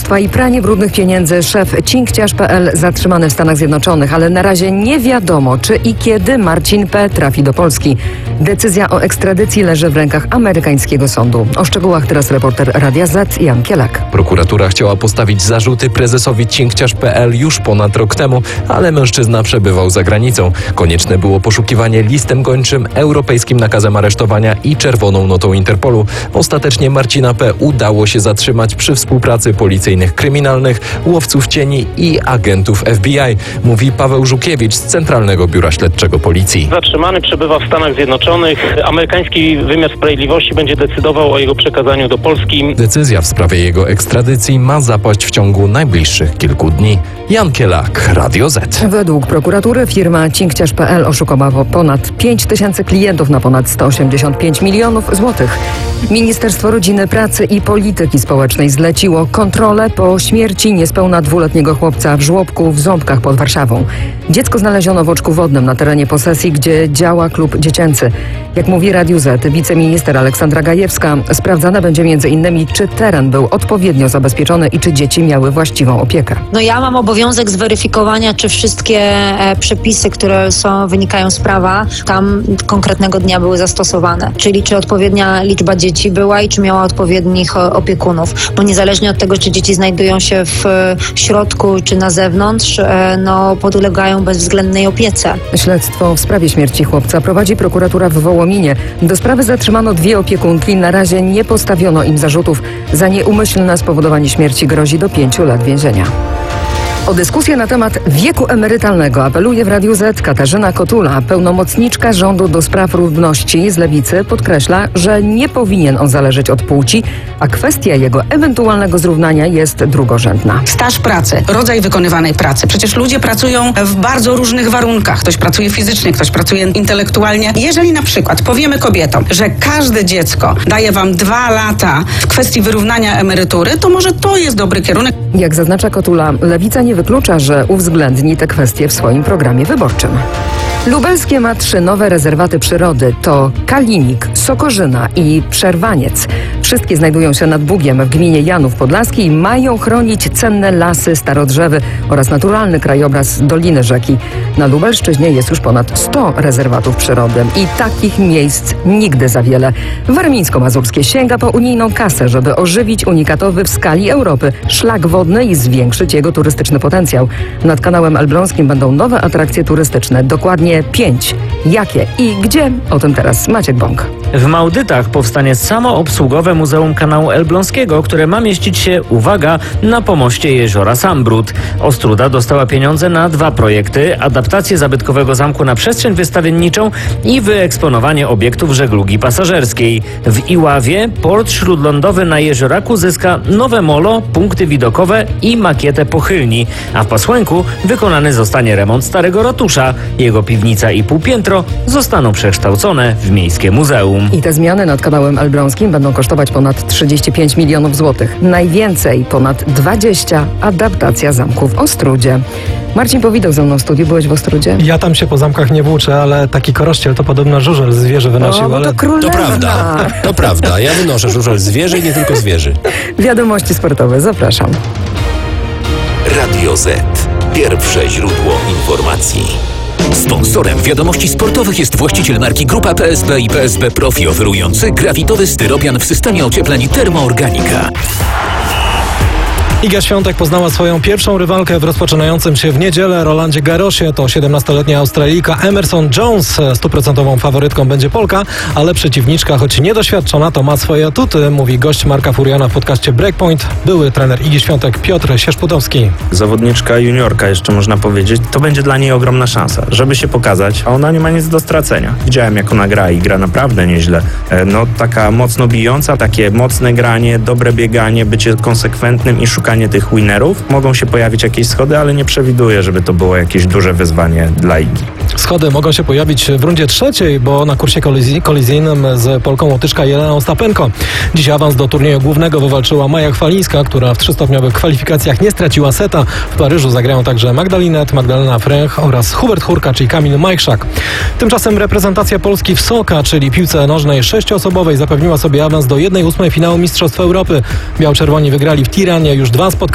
oszustwa i pranie brudnych pieniędzy szef Cinkciarz.pl zatrzymany w Stanach Zjednoczonych, ale na razie nie wiadomo, czy i kiedy Marcin P. trafi do Polski. Decyzja o ekstradycji leży w rękach amerykańskiego sądu. O szczegółach teraz reporter Radia Z Jan Kielak. Prokuratura chciała postawić zarzuty prezesowi Cinkciarz.pl już ponad rok temu, ale mężczyzna przebywał za granicą. Konieczne było poszukiwanie listem gończym, europejskim nakazem aresztowania i czerwoną notą Interpolu. Ostatecznie Marcina P. udało się zatrzymać przy współpracy policyjnych kryminalnych, łowców cieni i agentów FBI, mówi Paweł Żukiewicz z Centralnego Biura Śledczego Policji. Zatrzymany przebywa w Stanach Zjednoczonych. Amerykański wymiar sprawiedliwości będzie decydował o jego przekazaniu do Polski. Decyzja w sprawie jego ekstradycji ma zapaść w ciągu najbliższych kilku dni. Jan Kielak, Radio Z. Według prokuratury firma Cinkciarz.pl oszukowała ponad 5 tysięcy klientów na ponad 185 milionów złotych. Ministerstwo Rodziny, Pracy i Polityki Społecznej zleciło kontrolę po śmierci niespełna 2-letniego chłopca w żłobku w Ząbkach pod Warszawą. Dziecko znaleziono w oczku wodnym na terenie posesji, gdzie działa klub dziecięcy. Jak mówi Radiu Z, wiceminister Aleksandra Gajewska, sprawdzane będzie m.in. czy teren był odpowiednio zabezpieczony i czy dzieci miały właściwą opiekę. Ja mam obowiązek zweryfikowania, czy wszystkie przepisy, które wynikają z prawa, tam konkretnego dnia były zastosowane. Czyli czy odpowiednia liczba dzieci była i czy miała odpowiednich opiekunów. Bo niezależnie od tego, czy dzieci znajdują się w środku, czy na zewnątrz, podlegają bezwzględnej opiece. Śledztwo w sprawie śmierci chłopca prowadzi prokuratura w Wołominie. Do sprawy zatrzymano 2 opiekunki. Na razie nie postawiono im zarzutów. Za nieumyślne spowodowanie śmierci grozi do 5 lat więzienia. O dyskusję na temat wieku emerytalnego apeluje w Radiu Z Katarzyna Kotula. Pełnomocniczka rządu do spraw równości z Lewicy podkreśla, że nie powinien on zależeć od płci, a kwestia jego ewentualnego zrównania jest drugorzędna. Staż pracy, rodzaj wykonywanej pracy. Przecież ludzie pracują w bardzo różnych warunkach. Ktoś pracuje fizycznie, ktoś pracuje intelektualnie. Jeżeli na przykład powiemy kobietom, że każde dziecko daje wam 2 lata w kwestii wyrównania emerytury, to może to jest dobry kierunek. Jak zaznacza Kotula, Lewica nie wyklucza, że uwzględni te kwestie w swoim programie wyborczym. Lubelskie ma 3 nowe rezerwaty przyrody. To Kalinik, Sokorzyna i Przerwaniec. Wszystkie znajdują się nad Bugiem w gminie Janów Podlaski i mają chronić cenne lasy, starodrzewy oraz naturalny krajobraz Doliny Rzeki. Na Lubelszczyźnie jest już ponad 100 rezerwatów przyrody i takich miejsc nigdy za wiele. Warmińsko-Mazurskie sięga po unijną kasę, żeby ożywić unikatowy w skali Europy szlak wodny i zwiększyć jego turystyczny potencjał. Nad kanałem elbląskim będą nowe atrakcje turystyczne, dokładnie 5. Jakie i gdzie? O tym teraz Maciek Bąk. W Małdytach powstanie samoobsługowe Muzeum Kanału Elbląskiego, które ma mieścić się, uwaga, na pomoście jeziora Sambrud. Ostróda dostała pieniądze na 2 projekty: adaptację zabytkowego zamku na przestrzeń wystawienniczą i wyeksponowanie obiektów żeglugi pasażerskiej. W Iławie port śródlądowy na Jezioraku zyska nowe molo, punkty widokowe i makietę pochylni, a w Pasłęku wykonany zostanie remont starego ratusza. Jego piwnica i półpiętro zostaną przekształcone w miejskie muzeum. I te zmiany nad kanałem elbląskim będą kosztować ponad 35 milionów złotych. Najwięcej, ponad 20, adaptacja zamku w Ostródzie. Marcin Powideł ze mną w studiu. Byłeś w Ostródzie? Ja tam się po zamkach nie włóczę, ale taki korościel to podobno żużel z wieży wynosił. To królewna. To prawda. Ja wynoszę żużel z wieży i nie tylko z wieży. Wiadomości sportowe. Zapraszam. Radio Z. Pierwsze źródło informacji. Sponsorem wiadomości sportowych jest właściciel marki Grupa PSB i PSB Profi, oferujący grawitowy styropian w systemie ociepleń Termoorganika. Iga Świątek poznała swoją pierwszą rywalkę w rozpoczynającym się w niedzielę Rolandzie Garrosie. To 17-letnia Australijka Emerson Jones. 100% faworytką będzie Polka, ale przeciwniczka, choć niedoświadczona, to ma swoje atuty, mówi gość Marka Furiana w podcaście Breakpoint, były trener Igi Świątek Piotr Sierzputowski. Zawodniczka juniorka, jeszcze można powiedzieć, to będzie dla niej ogromna szansa, żeby się pokazać, a ona nie ma nic do stracenia. Widziałem, jak ona gra i gra naprawdę nieźle. Taka mocno bijąca, takie mocne granie, dobre bieganie, bycie konsekwentnym i szukanie tych winnerów. Mogą się pojawić jakieś schody, ale nie przewiduję, żeby to było jakieś duże wyzwanie dla Igi. Schody mogą się pojawić w rundzie 3, bo na kursie kolizyjnym z Polką Łotyczka Jeleną Stapenko. Dziś awans do turnieju głównego wywalczyła Maja Chwalińska, która w 3-stopniowych kwalifikacjach nie straciła seta. W Paryżu zagrają także Magdalena Fręch oraz Hubert Hurkacz i Kamil Majchrzak. Tymczasem reprezentacja Polski w soka, czyli piłce nożnej 6-osobowej, zapewniła sobie awans do 1/8 finału Mistrzostw Europy. Biał-czerwoni wygrali w Tiranie już 2 spotkania